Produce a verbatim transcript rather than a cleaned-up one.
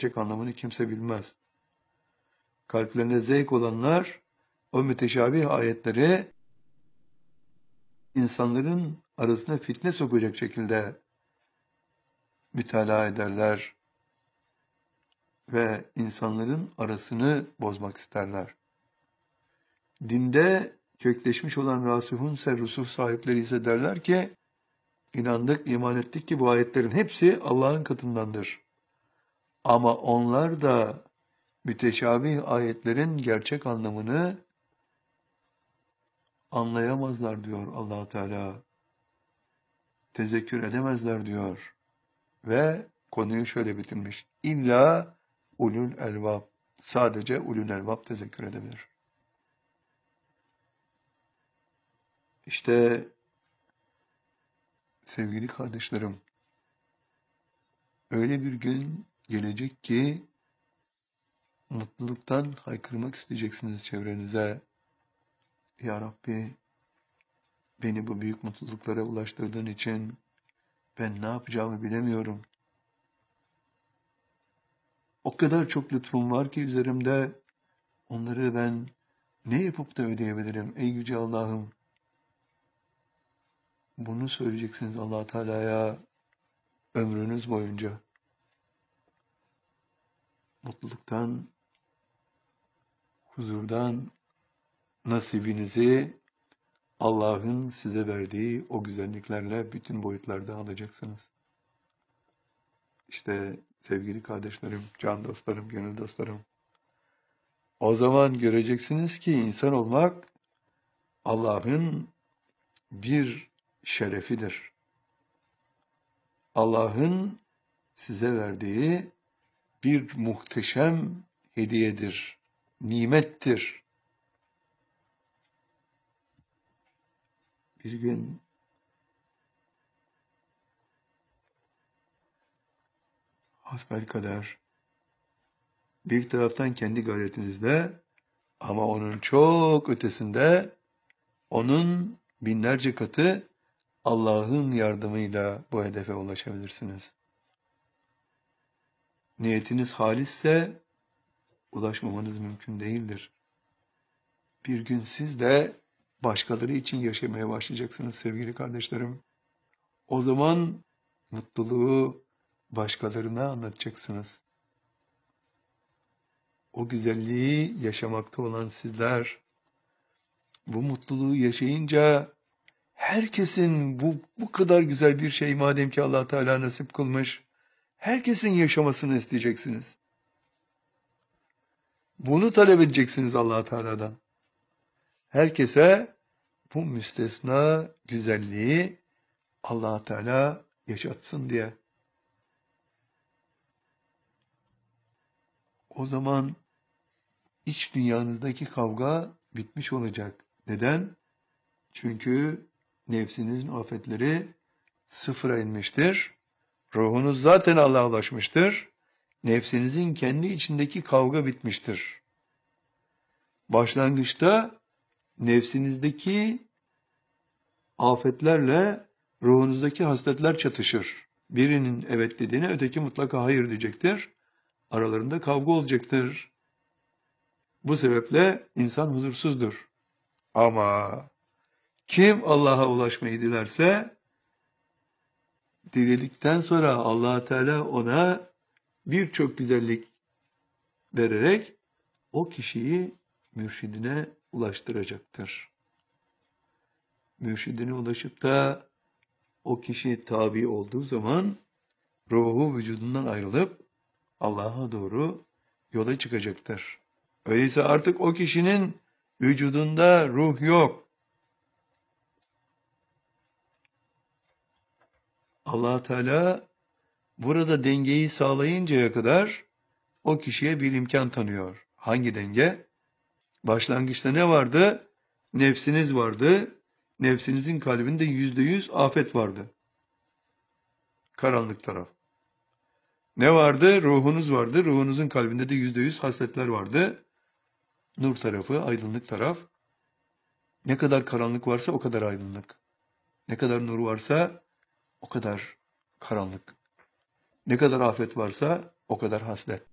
gerçek anlamını kimse bilmez. Kalplerine zevk olanlar o müteşabih ayetleri insanların arasına fitne sokacak şekilde mütalaa ederler ve insanların arasını bozmak isterler. Dinde kökleşmiş olan rasihun serrusuf sahipleri ise derler ki, inandık, iman ettik ki bu ayetlerin hepsi Allah'ın katındandır. Ama onlar da müteşabih ayetlerin gerçek anlamını anlayamazlar diyor Allah Teala. Tezekkür edemezler diyor. Ve konuyu şöyle bitirmiş. İlla ulul elbab. Sadece ulul elbab tezekkür edebilir. İşte sevgili kardeşlerim, öyle bir gün gelecek ki mutluluktan haykırmak isteyeceksiniz çevrenize. Ya Rabbi, beni bu büyük mutluluklara ulaştırdığın için ben ne yapacağımı bilemiyorum. O kadar çok lütfun var ki üzerimde, onları ben ne yapıp da ödeyebilirim ey yüce Allah'ım. Bunu söyleyeceksiniz Allah Teala'ya ömrünüz boyunca. Mutluluktan, huzurdan nasibinizi Allah'ın size verdiği o güzelliklerle bütün boyutlarda alacaksınız. İşte sevgili kardeşlerim, can dostlarım, gönül dostlarım. O zaman göreceksiniz ki insan olmak Allah'ın bir şerefidir. Allah'ın size verdiği bir muhteşem hediyedir, nimettir. Bir gün hasbelkader bir taraftan kendi gayretinizle ama onun çok ötesinde onun binlerce katı Allah'ın yardımıyla bu hedefe ulaşabilirsiniz. Niyetiniz halisse ulaşmamanız mümkün değildir. Bir gün siz de başkaları için yaşamaya başlayacaksınız sevgili kardeşlerim. O zaman mutluluğu başkalarına anlatacaksınız. O güzelliği yaşamakta olan sizler, bu mutluluğu yaşayınca herkesin bu bu kadar güzel bir şey madem ki Allah Teala nasip kılmış, herkesin yaşamasını isteyeceksiniz. Bunu talep edeceksiniz Allah Teala'dan. Herkese bu müstesna güzelliği Allah Teala yaşatsın diye. O zaman iç dünyanızdaki kavga bitmiş olacak. Neden? Çünkü nefsinizin afetleri sıfıra inmiştir. Ruhunuz zaten Allah'a ulaşmıştır. Nefsinizin kendi içindeki kavga bitmiştir. Başlangıçta nefsinizdeki afetlerle ruhunuzdaki hasletler çatışır. Birinin evet dediğine öteki mutlaka hayır diyecektir. Aralarında kavga olacaktır. Bu sebeple insan huzursuzdur. Ama kim Allah'a ulaşmayı dilerse, diledikten sonra Allah Teala ona birçok güzellik vererek o kişiyi mürşidine ulaştıracaktır. Mürşidine ulaşıp da o kişi tabi olduğu zaman ruhu vücudundan ayrılıp Allah'a doğru yola çıkacaktır. Öyleyse artık o kişinin vücudunda ruh yok. Allah Teala burada dengeyi sağlayıncaya kadar o kişiye bir imkan tanıyor. Hangi denge? Başlangıçta ne vardı? Nefsiniz vardı. Nefsinizin kalbinde yüzde yüz afet vardı. Karanlık taraf. Ne vardı? Ruhunuz vardı. Ruhunuzun kalbinde de yüzde yüz hasletler vardı. Nur tarafı, aydınlık taraf. Ne kadar karanlık varsa o kadar aydınlık. Ne kadar nur varsa o kadar karanlık. Ne kadar afet varsa o kadar haslet.